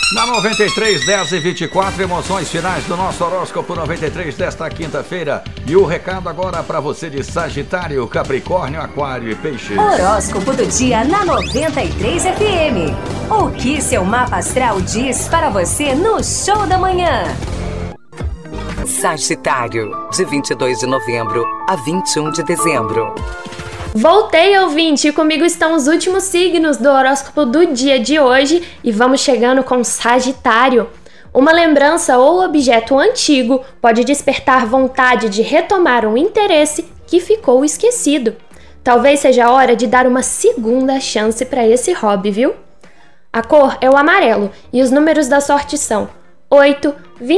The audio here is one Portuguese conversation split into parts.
Na 93, 10 e 24, emoções finais do nosso horóscopo 93 desta quinta-feira. E o recado agora para você de Sagitário, Capricórnio, Aquário e Peixes. Horóscopo do dia na 93 FM. O que seu mapa astral diz para você no Show da Manhã? Sagitário, de 22 de novembro a 21 de dezembro. Voltei, ouvinte, e comigo estão os últimos signos do horóscopo do dia de hoje e vamos chegando com Sagitário. Uma lembrança ou objeto antigo pode despertar vontade de retomar um interesse que ficou esquecido. Talvez seja a hora de dar uma segunda chance para esse hobby, viu? A cor é o amarelo e os números da sorte são 8,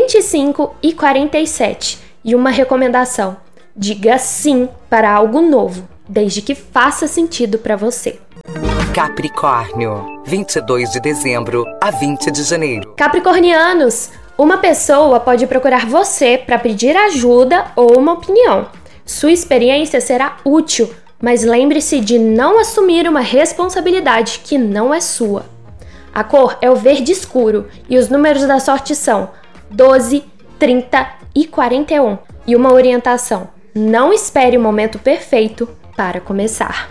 25 e 47. E uma recomendação: diga sim para algo novo, desde que faça sentido para você. Capricórnio, 22 de dezembro a 20 de janeiro. Capricornianos, uma pessoa pode procurar você para pedir ajuda ou uma opinião. Sua experiência será útil, mas lembre-se de não assumir uma responsabilidade que não é sua. A cor é o verde escuro e os números da sorte são 12, 30 e 41. E uma orientação: não espere o momento perfeito para começar.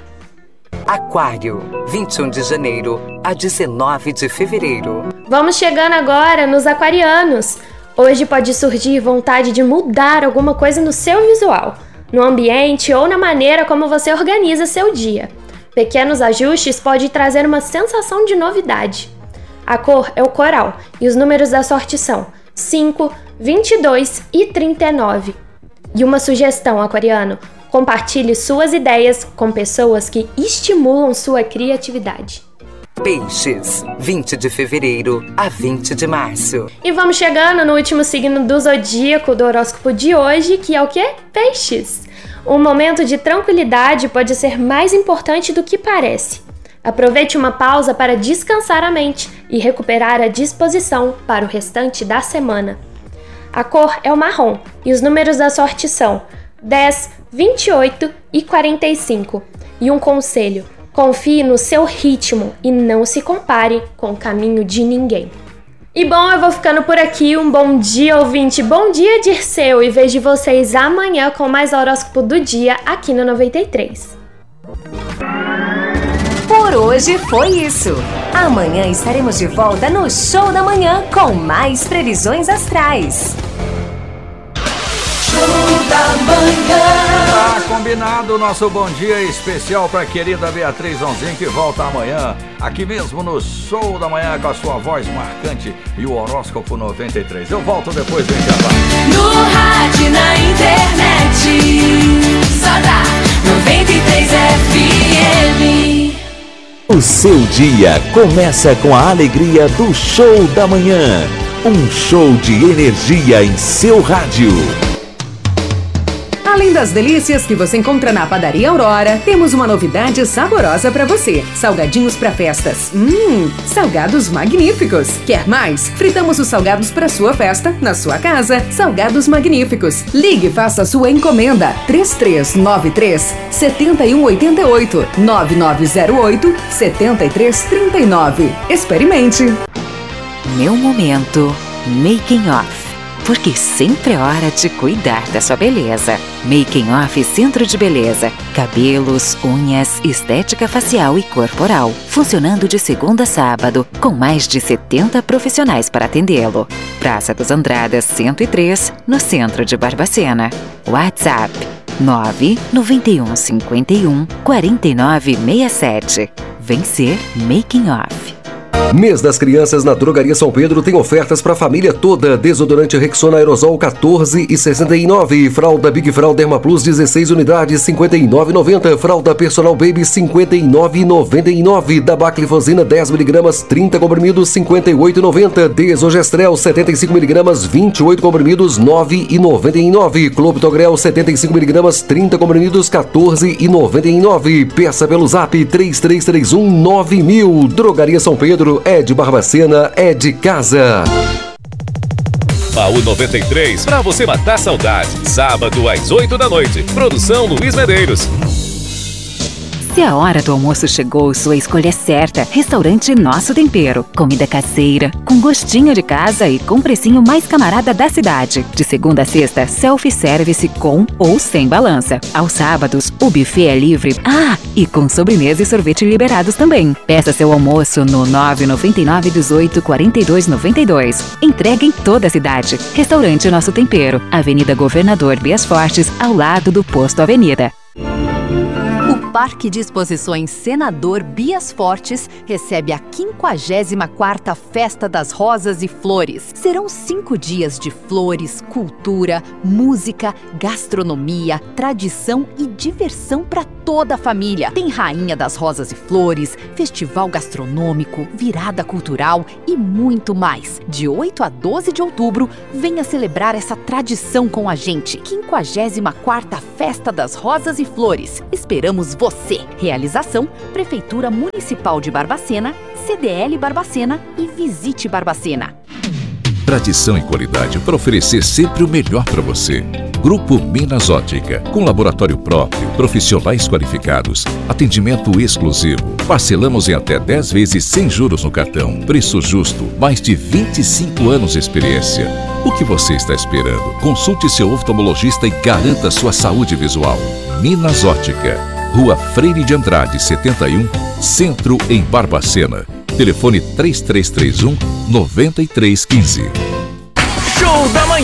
Aquário, 21 de janeiro a 19 de fevereiro. Vamos chegando agora nos aquarianos. Hoje pode surgir vontade de mudar alguma coisa no seu visual, no ambiente ou na maneira como você organiza seu dia. Pequenos ajustes podem trazer uma sensação de novidade. A cor é o coral e os números da sorte são 5, 22 e 39. E uma sugestão, aquariano: compartilhe suas ideias com pessoas que estimulam sua criatividade. Peixes, 20 de fevereiro a 20 de março. E vamos chegando no último signo do zodíaco do horóscopo de hoje, que é o quê? Peixes. Um momento de tranquilidade pode ser mais importante do que parece. Aproveite uma pausa para descansar a mente e recuperar a disposição para o restante da semana. A cor é o marrom e os números da sorte são 10, 28 e 45. E um conselho: confie no seu ritmo e não se compare com o caminho de ninguém. E bom, eu vou ficando por aqui. Um bom dia, ouvinte. Bom dia, Dirceu. E vejo vocês amanhã com mais horóscopo do dia aqui no 93. Por hoje foi isso. Amanhã estaremos de volta no Show da Manhã com mais previsões astrais. Show da Manhã. Tá combinado o nosso bom dia especial para a querida Beatriz Onzin, que volta amanhã, aqui mesmo no Show da Manhã, com a sua voz marcante e o horóscopo 93. Eu volto depois do intervalo. No rádio, na internet, só dá 93 FM. O seu dia começa com a alegria do Show da Manhã. Um show de energia em seu rádio. Além das delícias que você encontra na Padaria Aurora, temos uma novidade saborosa para você. Salgadinhos para festas. Salgados magníficos. Quer mais? Fritamos os salgados para sua festa, na sua casa. Salgados magníficos. Ligue e faça sua encomenda. 3393-7188. 9908-7339. Experimente. Meu momento Making Off. Porque sempre é hora de cuidar da sua beleza. Making Off Centro de Beleza. Cabelos, unhas, estética facial e corporal. Funcionando de segunda a sábado, com mais de 70 profissionais para atendê-lo. Praça dos Andradas 103, no centro de Barbacena. WhatsApp 991 51 4967. Vem ser Making Off. Mês das Crianças na Drogaria São Pedro tem ofertas para a família toda. Desodorante Rexona Aerosol 14,69. Fralda Big Frau Derma Plus 16 unidades 59,90. Fralda Personal Baby 59,99. Da Baclifosina 10mg 30 comprimidos 58,90. Desogestrel 75mg 28 comprimidos 9,99. Clopidogrel 75mg 30 comprimidos 14,99. Peça pelo Zap 3331 9000. Drogaria São Pedro é de Barbacena, é de casa. Baú 93, pra você matar saudade. Sábado às 8 da noite. Produção Luiz Medeiros. Se a hora do almoço chegou, sua escolha é certa. Restaurante Nosso Tempero. Comida caseira, com gostinho de casa e com precinho mais camarada da cidade. De segunda a sexta, self-service com ou sem balança. Aos sábados, o buffet é livre. Ah, e com sobremesa e sorvete liberados também. Peça seu almoço no 999 18 42 92. Entrega em toda a cidade. Restaurante Nosso Tempero. Avenida Governador Bias Fortes, ao lado do Posto Avenida. O Parque de Exposições Senador Bias Fortes recebe a 54ª Festa das Rosas e Flores. Serão 5 dias de flores, cultura, música, gastronomia, tradição e diversão para toda a família. Tem Rainha das Rosas e Flores, festival gastronômico, virada cultural e muito mais. De 8 a 12 de outubro, venha celebrar essa tradição com a gente. 54ª Festa das Rosas e Flores. Esperamos você! Realização: Prefeitura Municipal de Barbacena, CDL Barbacena e Visite Barbacena. Tradição e qualidade para oferecer sempre o melhor para você. Grupo Minas Ótica, com laboratório próprio, profissionais qualificados, atendimento exclusivo. Parcelamos em até 10 vezes sem juros no cartão. Preço justo, mais de 25 anos de experiência. O que você está esperando? Consulte seu oftalmologista e garanta sua saúde visual. Minas Ótica, Rua Freire de Andrade, 71, Centro, em Barbacena. Telefone 3331 9315.